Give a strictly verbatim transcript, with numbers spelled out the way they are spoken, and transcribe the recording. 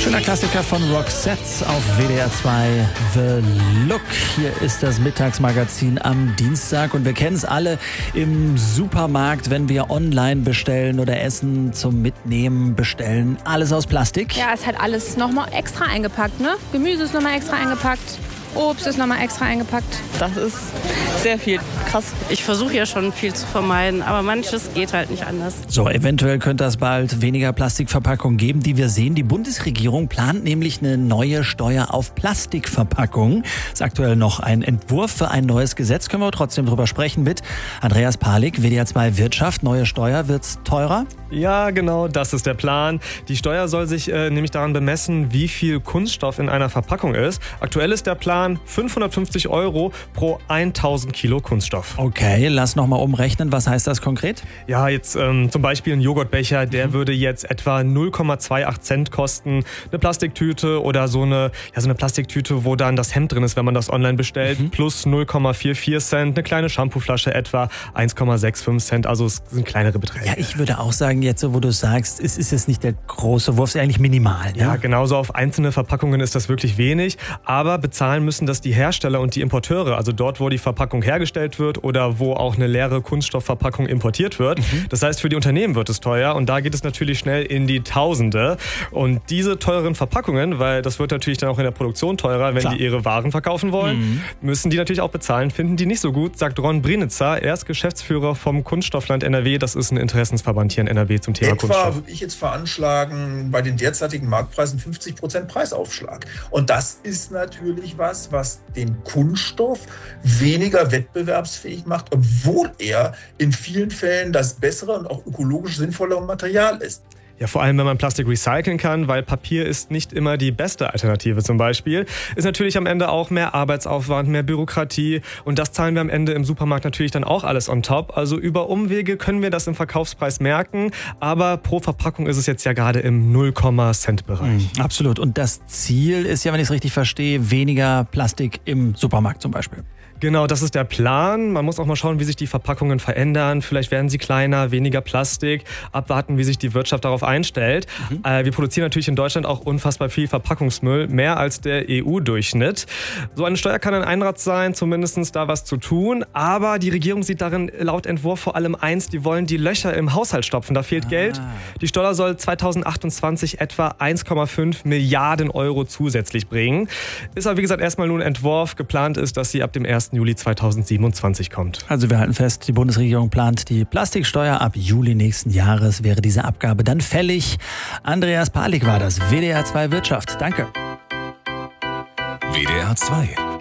Schöner Klassiker von Roxette auf W D R zwei, The Look. Hier ist das Mittagsmagazin am Dienstag und wir kennen es alle im Supermarkt, wenn wir online bestellen oder Essen zum Mitnehmen bestellen. Alles aus Plastik. Ja, ist halt alles nochmal extra eingepackt, ne? Gemüse ist nochmal extra eingepackt. Obst ist nochmal extra eingepackt. Das ist sehr viel. Krass. Ich versuche ja schon viel zu vermeiden, aber manches geht halt nicht anders. So, eventuell könnte es bald weniger Plastikverpackungen geben, die wir sehen. Die Bundesregierung plant nämlich eine neue Steuer auf Plastikverpackungen. Ist aktuell noch ein Entwurf für ein neues Gesetz. Können wir trotzdem drüber sprechen mit Andreas Palik, W D R zwei Wirtschaft. Neue Steuer, wird's teurer? Ja, genau, das ist der Plan. Die Steuer soll sich äh, nämlich daran bemessen, wie viel Kunststoff in einer Verpackung ist. Aktuell ist der Plan fünfhundertfünfzig Euro pro tausend Kilo Kunststoff. Okay, lass noch mal umrechnen. Was heißt das konkret? Ja, jetzt ähm, zum Beispiel ein Joghurtbecher, der mhm. würde jetzt etwa null Komma achtundzwanzig Cent kosten. Eine Plastiktüte oder so eine, ja, so eine Plastiktüte, wo dann das Hemd drin ist, wenn man das online bestellt, mhm. plus null Komma vierundvierzig Cent. Eine kleine Shampooflasche etwa eins Komma fünfundsechzig Cent. Also es sind kleinere Beträge. Ja, ich würde auch sagen, jetzt so, wo du sagst, es ist jetzt nicht der große Wurf, es ist eigentlich minimal. Ja, ja, genauso auf einzelne Verpackungen ist das wirklich wenig. Aber bezahlen müssen das die Hersteller und die Importeure, also dort, wo die Verpackung hergestellt wird oder wo auch eine leere Kunststoffverpackung importiert wird. Mhm. Das heißt, für die Unternehmen wird es teuer und da geht es natürlich schnell in die Tausende. Und diese teuren Verpackungen, weil das wird natürlich dann auch in der Produktion teurer, wenn Klar. die ihre Waren verkaufen wollen, mhm. müssen die natürlich auch bezahlen, finden die nicht so gut, sagt Ron Brinitzer. Er ist Geschäftsführer vom Kunststoffland N R W. Das ist ein Interessensverband hier in N R W zum Thema Etwa Kunststoff. würde ich jetzt veranschlagen, bei den derzeitigen Marktpreisen fünfzig Prozent Preisaufschlag. Und das ist natürlich was, was den Kunststoff weniger wettbewerbsfähig macht, obwohl er in vielen Fällen das bessere und auch ökologisch sinnvollere Material ist. Ja, vor allem, wenn man Plastik recyceln kann, weil Papier ist nicht immer die beste Alternative zum Beispiel. Ist natürlich am Ende auch mehr Arbeitsaufwand, mehr Bürokratie und das zahlen wir am Ende im Supermarkt natürlich dann auch alles on top. Also über Umwege können wir das im Verkaufspreis merken, aber pro Verpackung ist es jetzt ja gerade im null Komma Cent Bereich. Mhm, absolut. Und das Ziel ist ja, wenn ich es richtig verstehe, weniger Plastik im Supermarkt zum Beispiel. Genau, das ist der Plan. Man muss auch mal schauen, wie sich die Verpackungen verändern. Vielleicht werden sie kleiner, weniger Plastik. Abwarten, wie sich die Wirtschaft darauf einstellt. Mhm. Äh, wir produzieren natürlich in Deutschland auch unfassbar viel Verpackungsmüll, mehr als der E U-Durchschnitt. So eine Steuer kann ein Einrad sein, zumindest da was zu tun. Aber die Regierung sieht darin laut Entwurf vor allem eins, die wollen die Löcher im Haushalt stopfen. Da fehlt ah. Geld. Die Steuer soll zweitausendachtundzwanzig etwa eins Komma fünf Milliarden Euro zusätzlich bringen. Ist aber wie gesagt erstmal nur ein Entwurf. Geplant ist, dass sie ab dem ersten Juli zweitausendsiebenundzwanzig kommt. Also wir halten fest, die Bundesregierung plant die Plastiksteuer. Ab Juli nächsten Jahres wäre diese Abgabe dann fällig. Andreas Palik war das, W D R zwei Wirtschaft. Danke. W D R zwei